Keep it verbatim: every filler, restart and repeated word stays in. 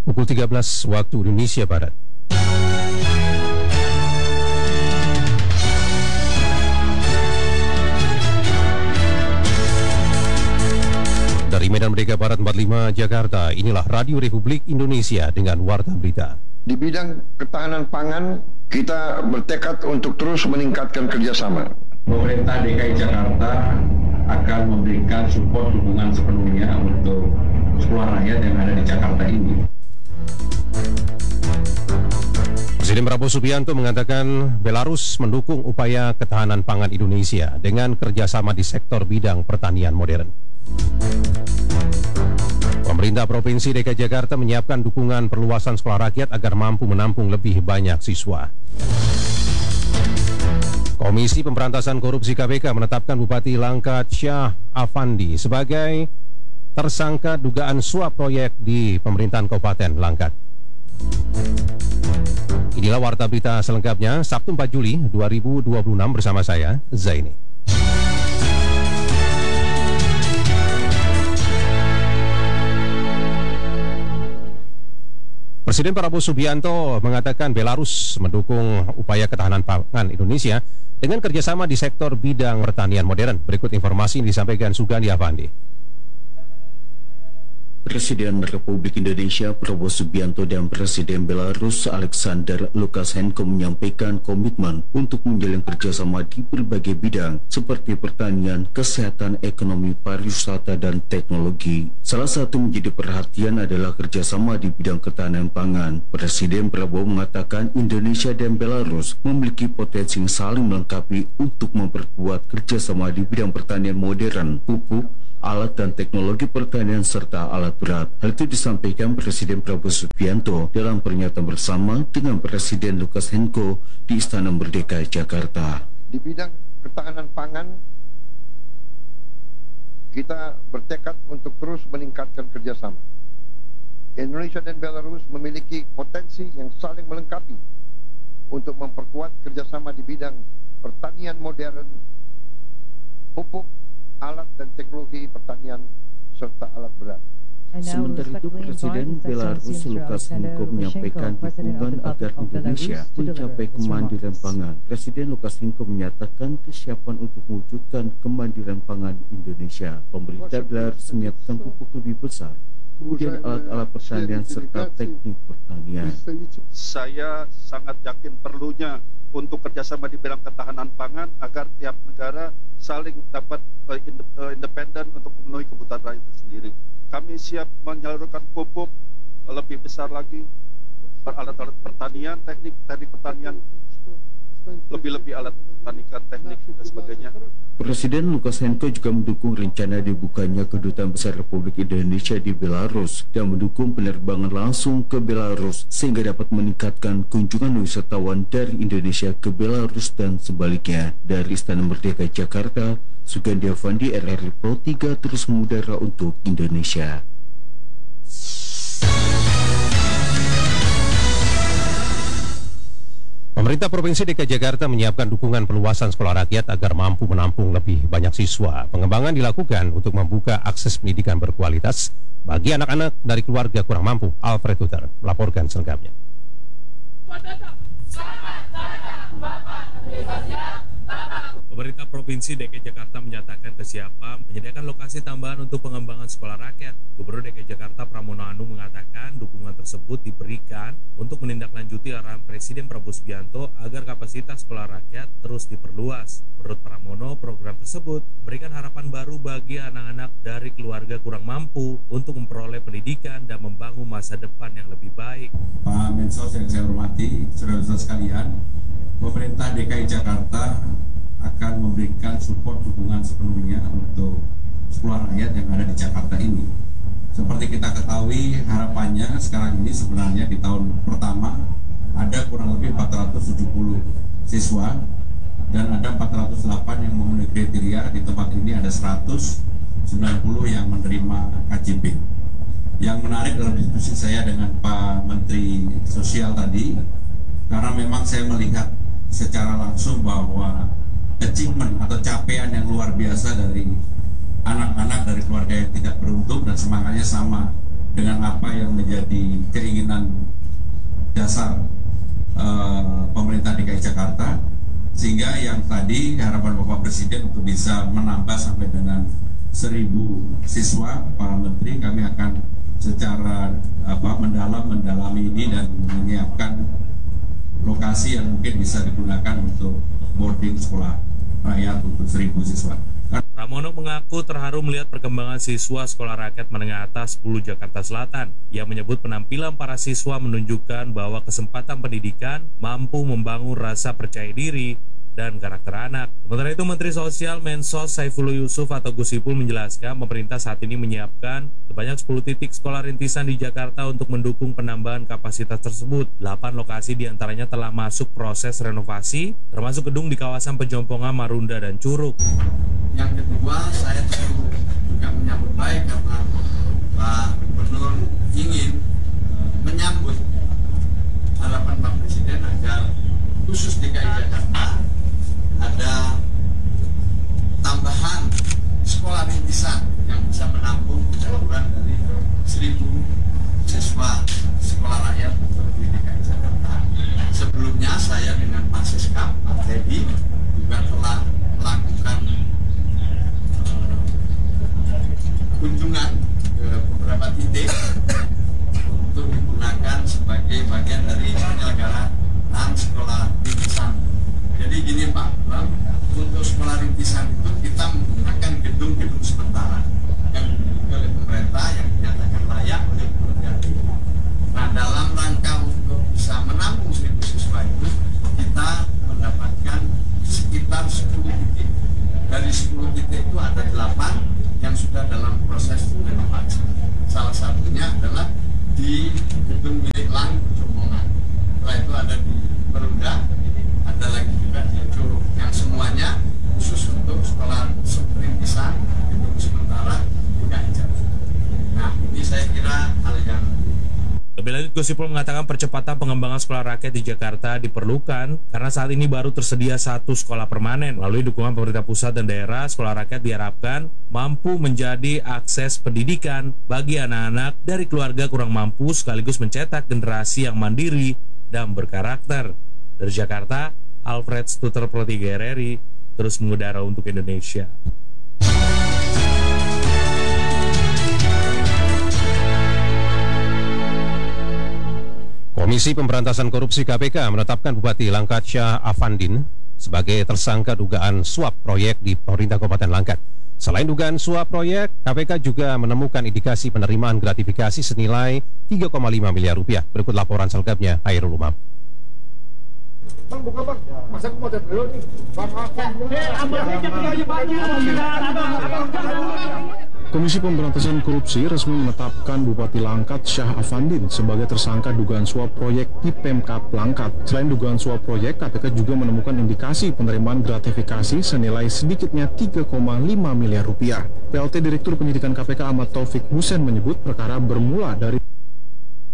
Pukul tiga belas waktu Indonesia Barat. Dari Medan Merdeka Barat empat puluh lima Jakarta, inilah Radio Republik Indonesia dengan Warta Berita. Di bidang ketahanan pangan, kita bertekad untuk terus meningkatkan kerjasama. Pemerintah D K I Jakarta akan memberikan support dukungan sepenuhnya untuk seluruh rakyat yang ada di Jakarta ini. Presiden Prabowo Subianto mengatakan Belarus mendukung upaya ketahanan pangan Indonesia dengan kerjasama di sektor bidang pertanian modern. Pemerintah Provinsi D K I Jakarta menyiapkan dukungan perluasan sekolah rakyat agar mampu menampung lebih banyak siswa. Komisi Pemberantasan Korupsi K P K menetapkan Bupati Langkat Syah Afandi sebagai tersangka dugaan suap proyek di pemerintahan Kabupaten Langkat. Inilah Warta Berita selengkapnya Sabtu empat Juli dua ribu dua puluh enam bersama saya, Zaini. Presiden Prabowo Subianto mengatakan Belarus mendukung upaya ketahanan pangan Indonesia dengan kerjasama di sektor bidang pertanian modern. Berikut informasi yang disampaikan Sugandi Afandi. Presiden Republik Indonesia Prabowo Subianto dan Presiden Belarus Alexander Lukashenko menyampaikan komitmen untuk menjalin kerjasama di berbagai bidang seperti pertanian, kesehatan, ekonomi, pariwisata, dan teknologi. Salah satu menjadi perhatian adalah kerjasama di bidang ketahanan pangan. Presiden Prabowo mengatakan Indonesia dan Belarus memiliki potensi yang saling melengkapi untuk memperkuat kerjasama di bidang pertanian modern, pupuk, alat dan teknologi pertanian serta alat berat. Hal itu disampaikan Presiden Prabowo Subianto dalam pernyataan bersama dengan Presiden Lukashenko di Istana Merdeka Jakarta. Di bidang ketahanan pangan, kita bertekad untuk terus meningkatkan kerjasama. Indonesia dan Belarus memiliki potensi yang saling melengkapi untuk memperkuat kerjasama di bidang pertanian modern, pupuk, alat dan teknologi pertanian serta alat berat. Sementara itu, Presiden Belarus Lukashenko menyampaikan dukungan agar Indonesia mencapai kemandirian pangan. Presiden Lukashenko menyatakan kesiapan untuk mewujudkan kemandirian pangan Indonesia. Pemerintah Belarus menyiapkan pupuk lebih besar, kemudian alat-alat pertanian serta teknik pertanian. Saya sangat yakin perlunya untuk kerjasama di bidang ketahanan pangan agar tiap negara saling dapat uh, independen untuk memenuhi kebutuhan rakyat sendiri. Kami siap menyalurkan pupuk uh, lebih besar lagi, alat-alat pertanian, teknik teknik pertanian, lebih-lebih alat pertanian, teknik dan sebagainya. Presiden Lukashenko juga mendukung rencana dibukanya Kedutaan Besar Republik Indonesia di Belarus dan mendukung penerbangan langsung ke Belarus sehingga dapat meningkatkan kunjungan wisatawan dari Indonesia ke Belarus dan sebaliknya. Dari Istana Merdeka Jakarta, Sugandi Afandi, R R I Pro tiga terus mengudara untuk Indonesia. Pemerintah Provinsi D K I Jakarta menyiapkan dukungan perluasan sekolah rakyat agar mampu menampung lebih banyak siswa. Pengembangan dilakukan untuk membuka akses pendidikan berkualitas bagi anak-anak dari keluarga kurang mampu. Alfred Tutar melaporkan selengkapnya. Pemerintah Provinsi D K I Jakarta menyatakan kesiapan menyediakan lokasi tambahan untuk pengembangan sekolah rakyat. Gubernur D K I Jakarta Pramono Anung mengatakan dukungan tersebut diberikan untuk menindaklanjuti arahan Presiden Prabowo Subianto agar kapasitas sekolah rakyat terus diperluas. Menurut Pramono, program tersebut memberikan harapan baru bagi anak-anak dari keluarga kurang mampu untuk memperoleh pendidikan dan membangun masa depan yang lebih baik. Pak Mensos yang saya hormati, saudara-saudara sekalian, pemerintah D K I Jakarta akan memberikan support dukungan sepenuhnya untuk sekolah rakyat yang ada di Jakarta ini. Seperti kita ketahui, harapannya sekarang ini sebenarnya di tahun pertama ada kurang lebih empat ratus tujuh puluh siswa dan ada empat ratus delapan yang memenuhi kriteria. Di tempat ini ada seratus sembilan puluh yang menerima K J P. Yang menarik dalam diskusi saya dengan Pak Menteri Sosial tadi, karena memang saya melihat secara langsung bahwa achievement atau capaian yang luar biasa dari anak-anak dari keluarga yang tidak beruntung dan semangatnya sama dengan apa yang menjadi keinginan dasar uh, pemerintah D K I Jakarta, sehingga yang tadi harapan Bapak Presiden untuk bisa menambah sampai dengan seribu siswa, para menteri, kami akan secara apa mendalam mendalami ini dan menyiapkan lokasi yang mungkin bisa digunakan untuk boarding sekolah rakyat untuk seribu siswa. Pramono mengaku terharu melihat perkembangan siswa sekolah rakyat menengah atas sepuluh Jakarta Selatan. Ia menyebut penampilan para siswa menunjukkan bahwa kesempatan pendidikan mampu membangun rasa percaya diri dan karakter anak. Sementara itu, Menteri Sosial Mensos Saifullah Yusuf atau Gus Ipul menjelaskan pemerintah saat ini menyiapkan sebanyak sepuluh titik sekolah rintisan di Jakarta untuk mendukung penambahan kapasitas tersebut. delapan lokasi diantaranya telah masuk proses renovasi, termasuk gedung di kawasan Pejompongan, Marunda, dan Curug. Yang kedua, saya tentu juga menyambut baik karena Pak Gubernur ingin menyambut harapan Pak Presiden agar khusus D K I Jakarta ada tambahan sekolah rintisan yang bisa menampung tidak kurang dari seribu siswa sekolah rakyat untuk di D K I Jakarta. Sebelumnya saya dengan Pak Siskap, Pak Teddy juga telah melakukan uh, kunjungan ke beberapa titik untuk digunakan sebagai bagian dari penyelenggaraan sekolah rintisan. Jadi gini Pak, untuk sekolah rintisan itu kita menggunakan gedung-gedung sementara yang dimiliki oleh pemerintah yang dinyatakan layak oleh pemerintah. Nah, dalam rangka untuk bisa menampung seribu siswa itu, kita mendapatkan sekitar sepuluh titik. Dari sepuluh titik itu ada delapan yang sudah dalam proses renovasi. Salah satunya adalah di gedung milik Lang Pejompongan. Setelah itu ada di Marunda, ada lagi juga di Curug, yang semuanya khusus untuk sekolah rintisan gedung sementara D K I Jakarta. Nah, ini saya kira hal yang Lebih lanjut, Gus Ipul mengatakan percepatan pengembangan sekolah rakyat di Jakarta diperlukan karena saat ini baru tersedia satu sekolah permanen. Melalui dukungan pemerintah pusat dan daerah, sekolah rakyat diharapkan mampu menjadi akses pendidikan bagi anak-anak dari keluarga kurang mampu sekaligus mencetak generasi yang mandiri dan berkarakter. Dari Jakarta, Alfred Stuter Pro tiga R R I terus mengudara untuk Indonesia. Komisi Pemberantasan Korupsi K P K menetapkan Bupati Langkat Syah Afandin sebagai tersangka dugaan suap proyek di pemerintah Kabupaten Langkat. Selain dugaan suap proyek, K P K juga menemukan indikasi penerimaan gratifikasi senilai tiga koma lima miliar rupiah. Berikut laporan selengkapnya Hairul Umam. Bang, buka bang. Masa aku mau lihat dulu nih. Bang, Komisi Pemberantasan Korupsi resmi menetapkan Bupati Langkat Syah Afandin sebagai tersangka dugaan suap proyek di Pemkab Langkat. Selain dugaan suap proyek, K P K juga menemukan indikasi penerimaan gratifikasi senilai sedikitnya tiga koma lima miliar rupiah. P L T Direktur Penyidikan K P K Ahmad Taufik Husen menyebut perkara bermula dari